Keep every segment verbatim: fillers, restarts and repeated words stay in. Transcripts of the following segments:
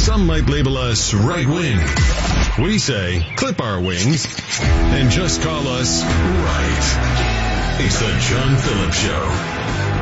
Some might label us right-wing. We say, clip our wings and just call us right. It's the John Phillips Show.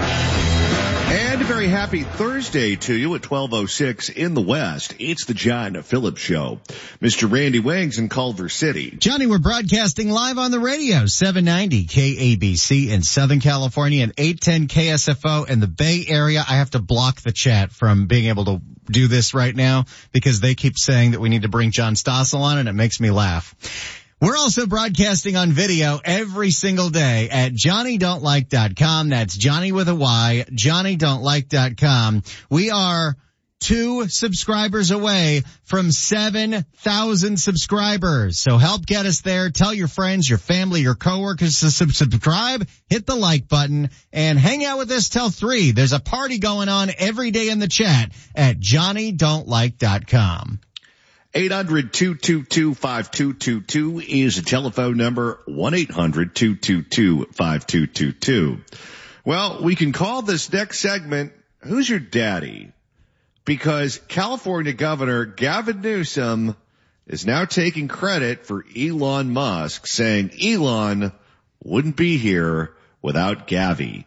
And a very happy Thursday to you at twelve oh six in the West. It's the John Phillips Show. Mister Randy Wings in Culver City. Johnny, we're broadcasting live on the radio, seven ninety K A B C in Southern California and eight ten K S F O in the Bay Area. I have to block the chat from being able to do this right now because they keep saying that we need to bring John Stossel on and it makes me laugh. We're also broadcasting on video every single day at Johnny Don't Like dot com. That's Johnny with a Y, Johnny Don't Like dot com. We are two subscribers away from seven thousand subscribers. So help get us there. Tell your friends, your family, your coworkers to subscribe, hit the like button, and hang out with us till three. There's a party going on every day in the chat at Johnny Don't Like dot com. eight hundred, two two two, five two two two is the telephone number, one eight hundred, two two two, five two two two. Well, we can call this next segment, Who's Your Daddy? Because California Governor Gavin Newsom is now taking credit for Elon Musk, saying Elon wouldn't be here without Gavi.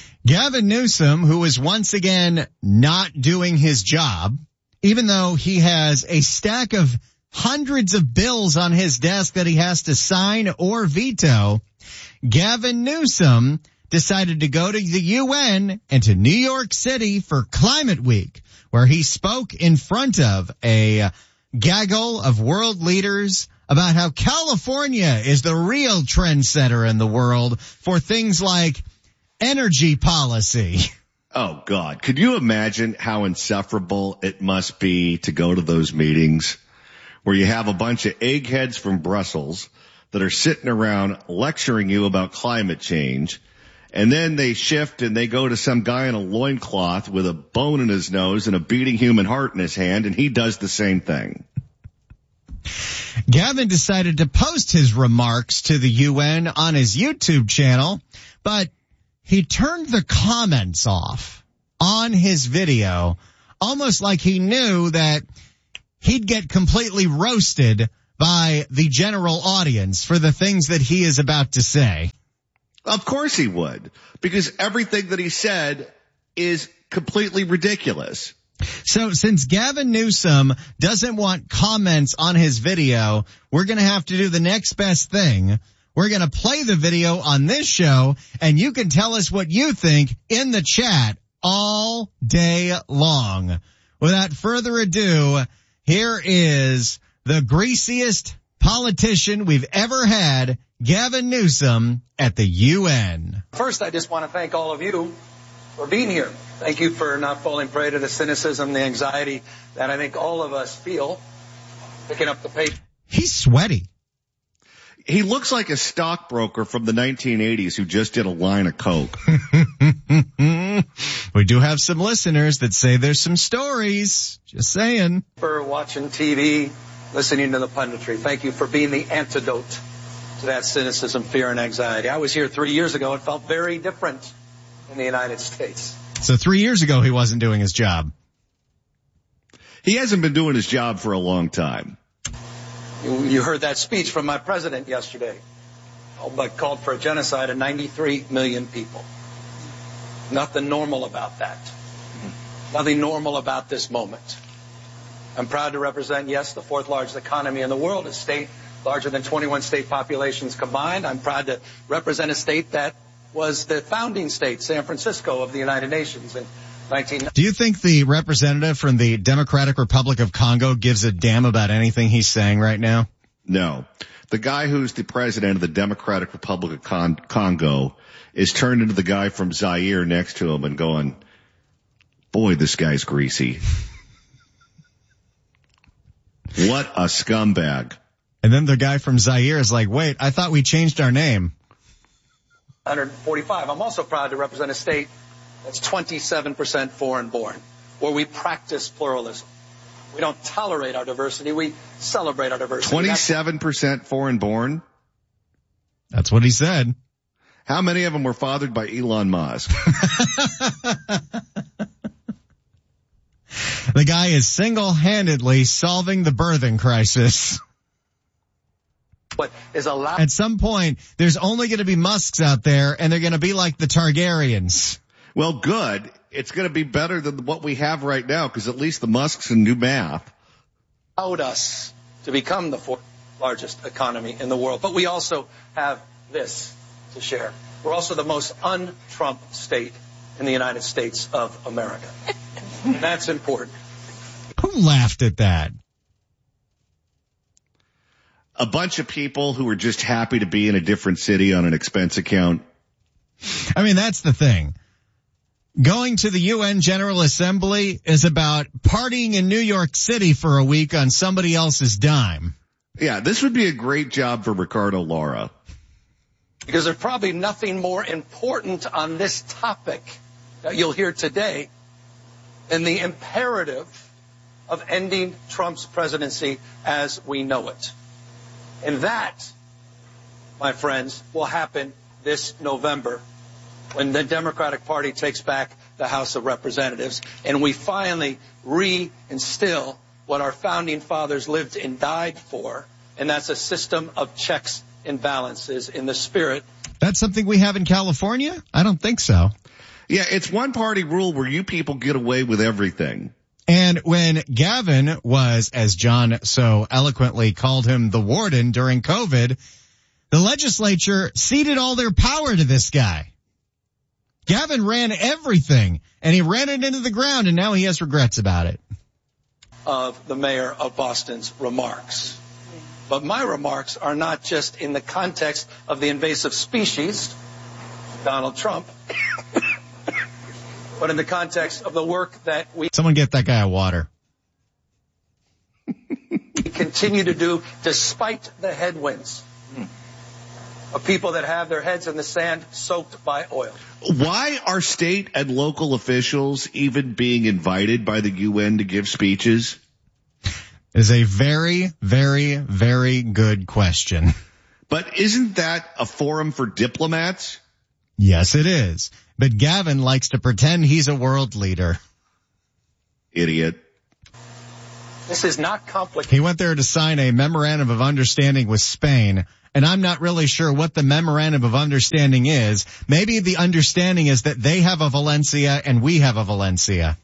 Gavin Newsom, who is once again not doing his job, even though he has a stack of hundreds of bills on his desk that he has to sign or veto, Gavin Newsom decided to go to the U N and to New York City for Climate Week, where he spoke in front of a gaggle of world leaders about how California is the real trendsetter in the world for things like energy policy. Oh, God. Could you imagine how insufferable it must be to go to those meetings where you have a bunch of eggheads from Brussels that are sitting around lecturing you about climate change, and then they shift and they go to some guy in a loincloth with a bone in his nose and a beating human heart in his hand, and he does the same thing. Gavin decided to post his remarks to the U N on his YouTube channel, but he turned the comments off on his video, almost like he knew that he'd get completely roasted by the general audience for the things that he is about to say. Of course he would, because everything that he said is completely ridiculous. So since Gavin Newsom doesn't want comments on his video, we're going to have to do the next best thing. We're going to play the video on this show, and you can tell us what you think in the chat all day long. Without further ado, here is the greasiest politician we've ever had, Gavin Newsom, at the U N. First, I just want to thank all of you for being here. Thank you for not falling prey to the cynicism, the anxiety that I think all of us feel picking up the paper. He's sweaty. He looks like a stockbroker from the nineteen eighties who just did a line of coke. We do have some listeners that say there's some stories. Just saying. For watching T V, listening to the punditry. Thank you for being the antidote to that cynicism, fear, and anxiety. I was here three years ago. It felt very different in the United States. So three years ago, he wasn't doing his job. He hasn't been doing his job for a long time. You, you heard that speech from my president yesterday, but called for a genocide of ninety-three million people. Nothing normal about that. Nothing normal about this moment. I'm proud to represent, yes, the fourth largest economy in the world, a state larger than twenty-one state populations combined. I'm proud to represent a state that was the founding state, San Francisco, of the United Nations in nineteen. Do you think the representative from the Democratic Republic of Congo gives a damn about anything he's saying right now? No. The guy who's the president of the Democratic Republic of Con- Congo is turned into the guy from Zaire next to him and going, boy, this guy's greasy. What a scumbag. And then the guy from Zaire is like, wait, I thought we changed our name. one forty-five. I'm also proud to represent a state that's twenty-seven percent foreign born, where we practice pluralism. We don't tolerate our diversity. We celebrate our diversity. twenty-seven percent foreign born? That's what he said. How many of them were fathered by Elon Musk? The guy is single-handedly solving the birthing crisis. What is allowed. At some point, there's only going to be Musks out there, and they're going to be like the Targaryens. Well, good. It's going to be better than what we have right now, because at least the Musks can do math. Allowed us to become the fourth largest economy in the world. But we also have this to share. We're also the most un-Trump state in the United States of America. And that's important. Who laughed at that? A bunch of people who were just happy to be in a different city on an expense account. I mean, that's the thing. Going to the U N General Assembly is about partying in New York City for a week on somebody else's dime. Yeah, this would be a great job for Ricardo Lara. Because there's probably nothing more important on this topic that you'll hear today than the imperative of ending Trump's presidency as we know it. And that, my friends, will happen this November when the Democratic Party takes back the House of Representatives and we finally reinstill what our founding fathers lived and died for, and that's a system of checks and balances in the spirit. That's something we have in California? I don't think so. Yeah, it's one party rule where you people get away with everything. And when Gavin was, as John so eloquently called him, the warden during COVID, the legislature ceded all their power to this guy. Gavin ran everything, and he ran it into the ground, and now he has regrets about it. Of the mayor of Boston's remarks. But my remarks are not just in the context of the invasive species, Donald Trump, but in the context of the work that we Someone get that guy a water. continue to do despite the headwinds of people that have their heads in the sand soaked by oil. Why are state and local officials even being invited by the U N to give speeches? Is a very, very, very good question. But isn't that a forum for diplomats? Yes, it is. But Gavin likes to pretend he's a world leader. Idiot. This is not complicated. He went there to sign a memorandum of understanding with Spain, and I'm not really sure what the memorandum of understanding is. Maybe the understanding is that they have a Valencia and we have a Valencia.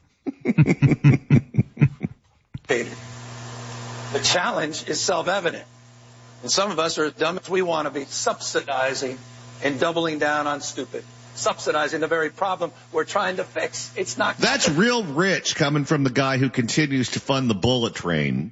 The challenge is self-evident. And some of us are as dumb as we want to be, subsidizing and doubling down on stupid. Subsidizing the very problem we're trying to fix. It's not. That's real rich coming from the guy who continues to fund the bullet train.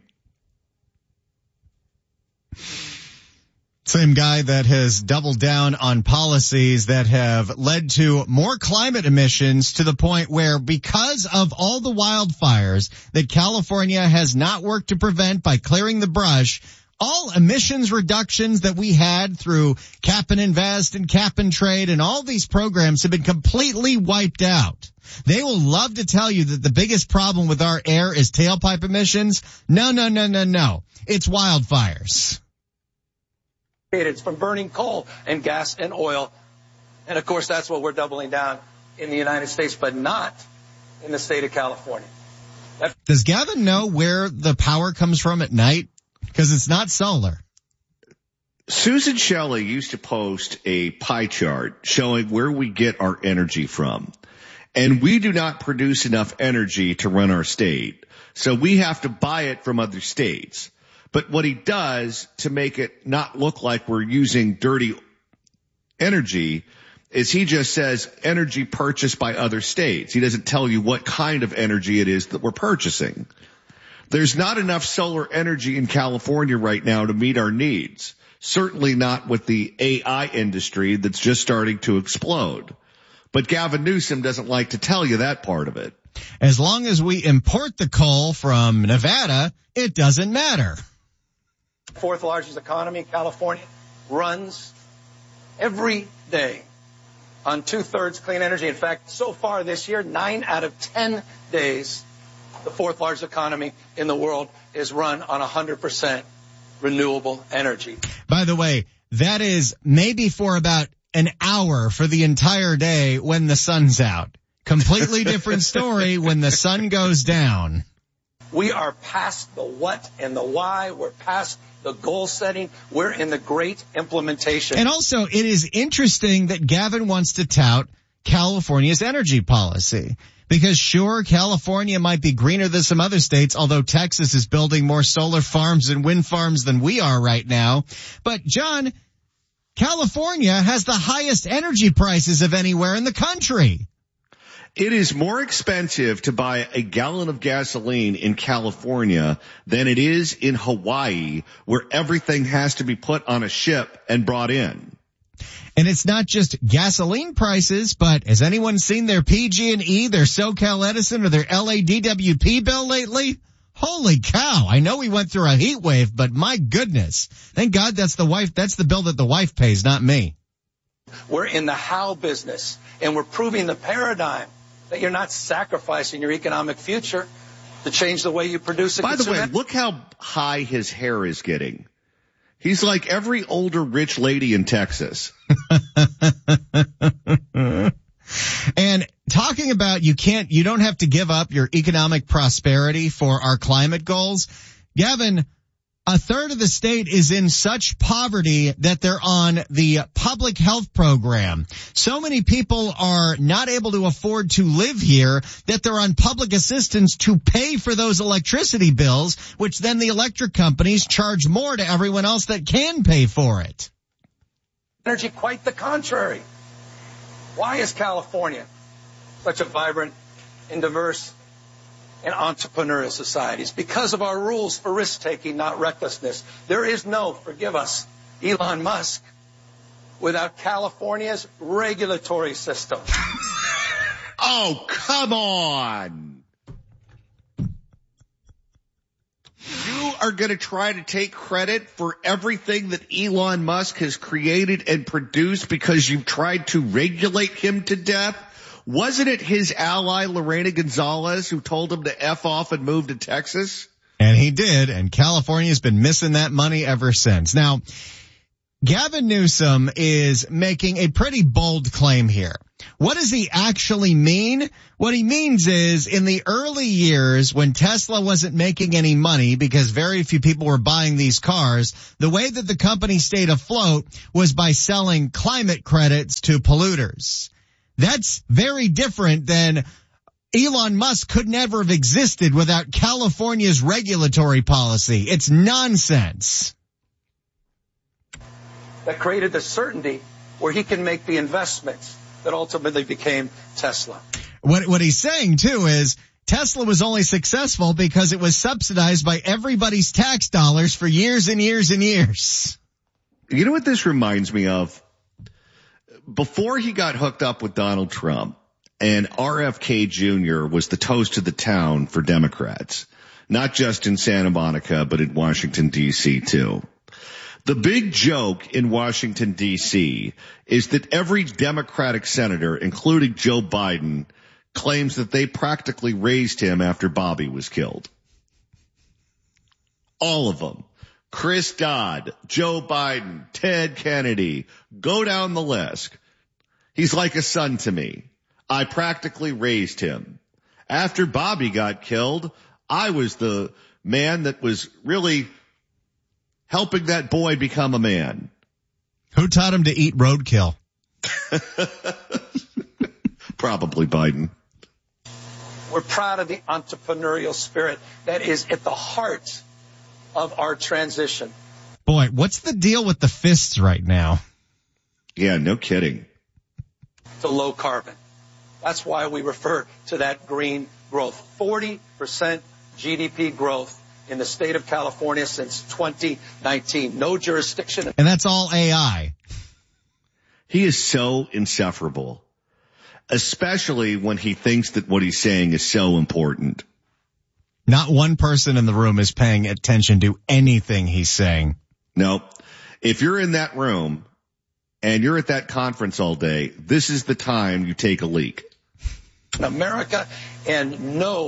Same guy that has doubled down on policies that have led to more climate emissions to the point where, because of all the wildfires that California has not worked to prevent by clearing the brush, all emissions reductions that we had through cap and invest and cap and trade and all these programs have been completely wiped out. They will love to tell you that the biggest problem with our air is tailpipe emissions. No, no, no, no, no. It's wildfires. It's from burning coal and gas and oil. And of course, that's what we're doubling down in the United States, but not in the state of California. That- Does Gavin know where the power comes from at night? Because it's not solar. Susan Shelley used to post a pie chart showing where we get our energy from. And we do not produce enough energy to run our state. So we have to buy it from other states. But what he does to make it not look like we're using dirty energy is he just says energy purchased by other states. He doesn't tell you what kind of energy it is that we're purchasing. There's not enough solar energy in California right now to meet our needs. Certainly not with the A I industry that's just starting to explode. But Gavin Newsom doesn't like to tell you that part of it. As long as we import the coal from Nevada, it doesn't matter. Fourth largest economy, California, runs every day on two-thirds clean energy. In fact, so far this year, nine out of ten days, the fourth largest economy in the world is run on one hundred percent renewable energy. By the way, that is maybe for about an hour for the entire day when the sun's out. Completely different story when the sun goes down. We are past the what and the why. We're past the goal setting. We're in the great implementation. And also, it is interesting that Gavin wants to tout California's energy policy. Because sure, California might be greener than some other states, although Texas is building more solar farms and wind farms than we are right now. But John, California has the highest energy prices of anywhere in the country. It is more expensive to buy a gallon of gasoline in California than it is in Hawaii, where everything has to be put on a ship and brought in. And it's not just gasoline prices, but has anyone seen their P G and E, their SoCal Edison, or their L A D W P bill lately? Holy cow. I know we went through a heat wave, but my goodness. Thank God that's the wife, that's the bill that the wife pays, not me. We're in the how business, and we're proving the paradigm that you're not sacrificing your economic future to change the way you produce and By the consume. way, look how high his hair is getting. He's like every older rich lady in Texas. And talking about you can't, you don't have to give up your economic prosperity for our climate goals. Gavin, a third of the state is in such poverty that they're on the public health program. So many people are not able to afford to live here that they're on public assistance to pay for those electricity bills, which then the electric companies charge more to everyone else that can pay for it. Energy, quite the contrary. Why is California such a vibrant and diverse and entrepreneurial societies? Because of our rules for risk-taking, not recklessness. There is no, forgive us, Elon Musk, without California's regulatory system. Oh, come on. You are going to try to take credit for everything that Elon Musk has created and produced because you've tried to regulate him to death? Wasn't it his ally, Lorena Gonzalez, who told him to F off and move to Texas? And he did, and California's been missing that money ever since. Now, Gavin Newsom is making a pretty bold claim here. What does he actually mean? What he means is in the early years when Tesla wasn't making any money because very few people were buying these cars, the way that the company stayed afloat was by selling climate credits to polluters. That's very different than Elon Musk could never have existed without California's regulatory policy. It's nonsense. That created the certainty where he can make the investments that ultimately became Tesla. What, what he's saying too is Tesla was only successful because it was subsidized by everybody's tax dollars for years and years and years. You know what this reminds me of? Before he got hooked up with Donald Trump, and R F K Junior was the toast of the town for Democrats, not just in Santa Monica, but in Washington, D C too. The big joke in Washington, D C is that every Democratic senator, including Joe Biden, claims that they practically raised him after Bobby was killed. All of them. Chris Dodd, Joe Biden, Ted Kennedy, go down the list. He's like a son to me. I practically raised him. After Bobby got killed, I was the man that was really helping that boy become a man. Who taught him to eat roadkill? Probably Biden. We're proud of the entrepreneurial spirit that is at the heart of our transition. Boy, what's the deal with the fists right now? Yeah, no kidding. To low carbon. That's why we refer to that green growth. forty percent G D P growth in the state of California since twenty nineteen. No jurisdiction. And that's all A I. He is so insufferable, especially when he thinks that what he's saying is so important. Not one person in the room is paying attention to anything he's saying. No. If you're in that room and you're at that conference all day, this is the time you take a leak. In America, and no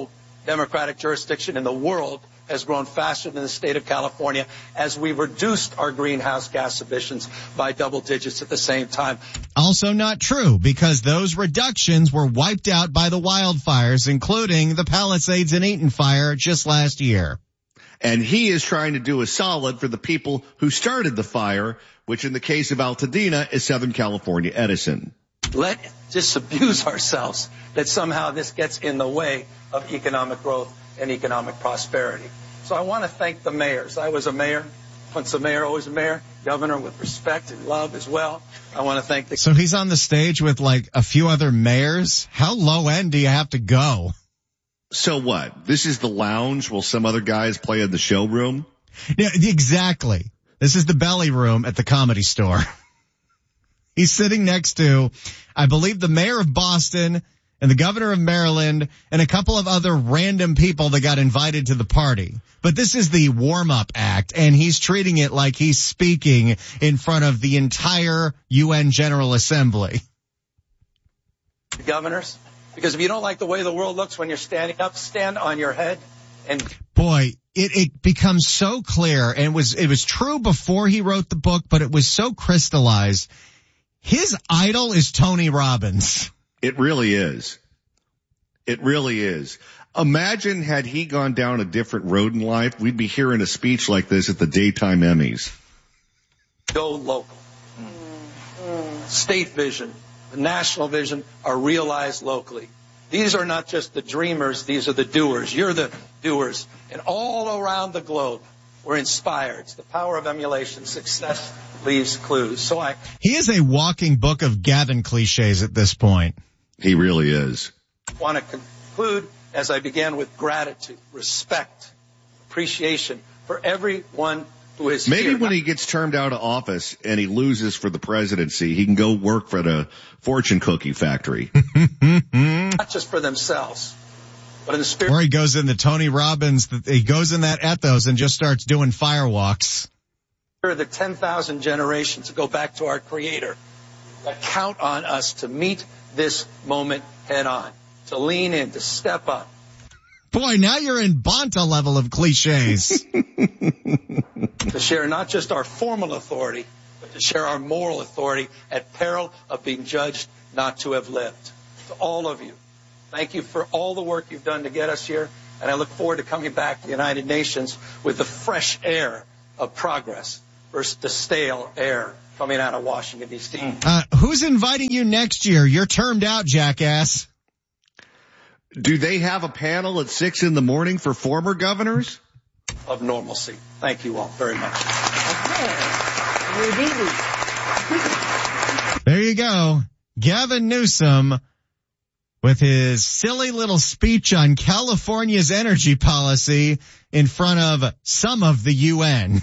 Democratic jurisdiction in the world has grown faster than the state of California as we reduced our greenhouse gas emissions by double digits at the same time. Also not true, because those reductions were wiped out by the wildfires, including the Palisades and Eaton fire just last year. And he is trying to do a solid for the people who started the fire, which in the case of Altadena is Southern California Edison. Let's disabuse ourselves that somehow this gets in the way of economic growth and economic prosperity. So I want to thank the mayors. I was a mayor, once a mayor, always a mayor, governor with respect and love as well. I want to thank the... So he's on the stage with like a few other mayors? How low end do you have to go? So what? This is the lounge while some other guys play in the showroom? Yeah, exactly. This is the belly room at the Comedy Store. He's sitting next to, I believe, the mayor of Boston and the governor of Maryland and a couple of other random people that got invited to the party. But this is the warm-up act, and he's treating it like he's speaking in front of the entire U N General Assembly. Governors, because if you don't like the way the world looks when you're standing up, stand on your head. And boy, it, it becomes so clear, and it was, it was true before he wrote the book, but it was so crystallized. His idol is Tony Robbins. It really is. It really is. Imagine had he gone down a different road in life, we'd be hearing a speech like this at the daytime Emmys. Go local. State vision, the national vision are realized locally. These are not just the dreamers, these are the doers. You're the doers. And all around the globe, we're inspired. It's the power of emulation. Success leaves clues. So I... He is a walking book of Gavin cliches at this point. He really is. I want to conclude as I began with gratitude, respect, appreciation for everyone who is Maybe here. Maybe when he gets termed out of office and he loses for the presidency, he can go work for the fortune cookie factory. Not just for themselves, but in the spirit. Or he goes in the Tony Robbins, he goes in that ethos and just starts doing firewalks. The ten thousand generations to go back to our Creator that count on us to meet this moment head on, to lean in, to step up. Boy, now you're in Bonta level of cliches. To share not just our formal authority, but to share our moral authority at peril of being judged not to have lived. To all of you, thank you for all the work you've done to get us here, and I look forward to coming back to the United Nations with the fresh air of progress versus the stale air coming out of Washington, D C Uh, who's inviting you next year? You're termed out, jackass. Do they have a panel at six in the morning for former governors? Of normalcy. Thank you all very much. There you go. Gavin Newsom with his silly little speech on California's energy policy in front of some of the U N.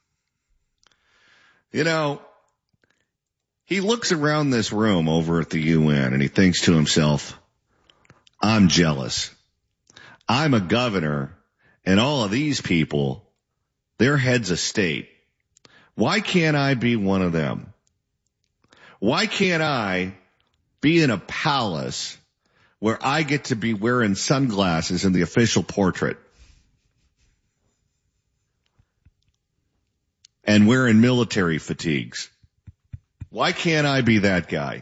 You know, he looks around this room over at the U N and he thinks to himself, I'm jealous. I'm a governor and all of these people, they're heads of state. Why can't I be one of them? Why can't I be in a palace where I get to be wearing sunglasses in the official portrait and wearing military fatigues? Why can't I be that guy?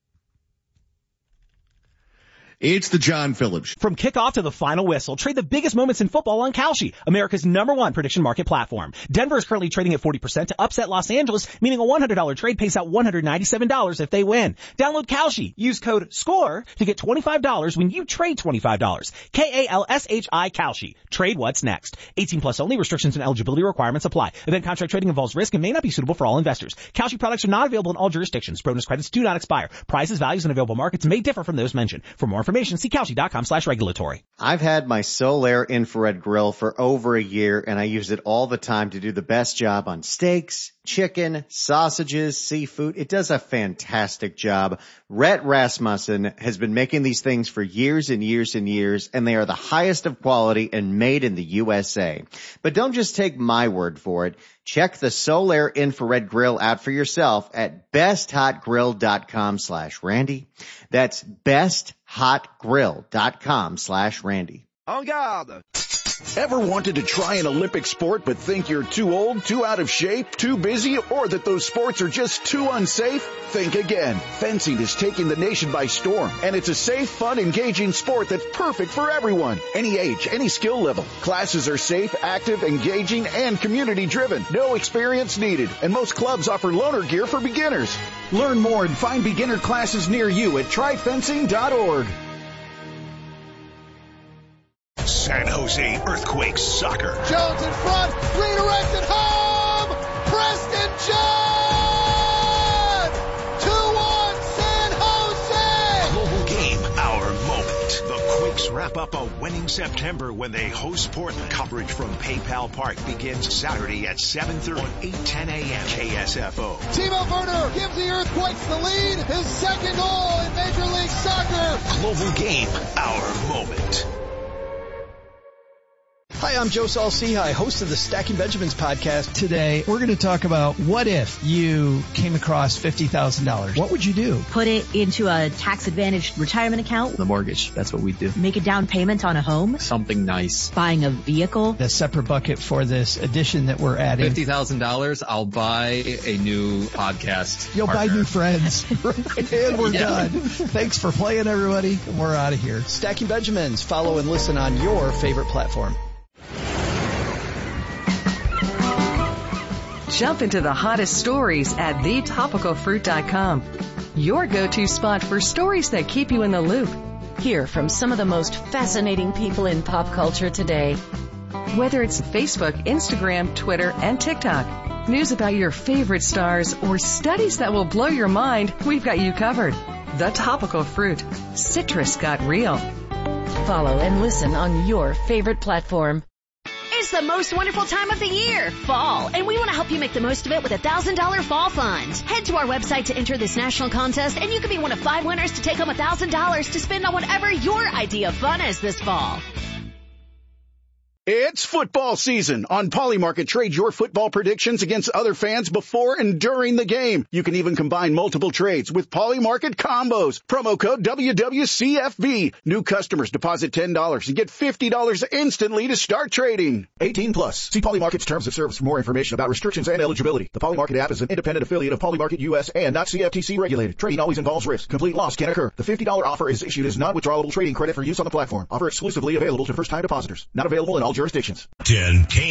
It's the John Phillips Show. From kickoff to the final whistle, trade the biggest moments in football on Kalshi, America's number one prediction market platform. Denver is currently trading at forty percent to upset Los Angeles, meaning a one hundred dollars trade pays out one hundred ninety-seven dollars if they win. Download Kalshi. Use code SCORE to get twenty-five dollars when you trade twenty-five dollars. K A L S H I Kalshi. Trade what's next. eighteen plus only. Restrictions and eligibility requirements apply. Event contract trading involves risk and may not be suitable for all investors. Kalshi products are not available in all jurisdictions. Bonus credits do not expire. Prices, values, and available markets may differ from those mentioned. For more information, see Kalshi.com slash regulatory. I've had my Solaire infrared grill for over a year, and I use it all the time to do the best job on steaks, chicken, sausages, seafood. It does a fantastic job. Rhett Rasmussen has been making these things for years and years and years, and they are the highest of quality and made in the U S A. But don't just take my word for it. Check the Solaire infrared grill out for yourself at besthotgrill.com slash Randy. That's besthotgrill.com slash Randy. En garde! Ever wanted to try an Olympic sport but think you're too old, too out of shape, too busy, or that those sports are just too unsafe? Think again. Fencing is taking the nation by storm, and it's a safe, fun, engaging sport that's perfect for everyone. Any age, any skill level. Classes are safe, active, engaging, and community-driven. No experience needed, and most clubs offer loaner gear for beginners. Learn more and find beginner classes near you at try fencing dot org. San Jose Earthquakes soccer. Jones in front, redirected home! Preston John! two one San Jose! Global game, our moment. The Quakes wrap up a winning September when they host Portland. Coverage from PayPal Park begins Saturday at seven thirty on eight ten a.m. K S F O. Timo Werner gives the Earthquakes the lead. His second goal in Major League Soccer. Global game, our moment. Hi, I'm Joe Saul-Sehy, host of the Stacking Benjamins podcast. Today, we're going to talk about what if you came across fifty thousand dollars. What would you do? Put it into a tax-advantaged retirement account. The mortgage, that's what we do. Make a down payment on a home. Something nice. Buying a vehicle. The separate bucket for this edition that we're adding. fifty thousand dollars, I'll buy a new podcast You'll partner. buy new friends. And we're yeah. done. Thanks for playing, everybody. And we're out of here. Stacking Benjamins. Follow and listen on your favorite platform. Jump into the hottest stories at the topical fruit dot com. Your go-to spot for stories that keep you in the loop. Hear from some of the most fascinating people in pop culture today. Whether it's Facebook, Instagram, Twitter, and TikTok, news about your favorite stars, or studies that will blow your mind, we've got you covered. The Topical Fruit. Citrus got real. Follow and listen on your favorite platform. It's the most wonderful time of the year, fall, and we want to help you make the most of it with a one thousand dollars Fall Fund. Head to our website to enter this national contest, and you could be one of five winners to take home one thousand dollars to spend on whatever your idea of fun is this fall. It's football season. On Polymarket, trade your football predictions against other fans before and during the game. You can even combine multiple trades with Polymarket combos. Promo code W W C F B. New customers deposit ten dollars and get fifty dollars instantly to start trading. eighteen plus. See Polymarket's terms of service for more information about restrictions and eligibility. The Polymarket app is an independent affiliate of Polymarket U S and not C F T C regulated. Trading always involves risk. Complete loss can occur. The fifty dollars offer is issued as non-withdrawable trading credit for use on the platform. Offer exclusively available to first-time depositors. Not available in all jurisdictions. ten K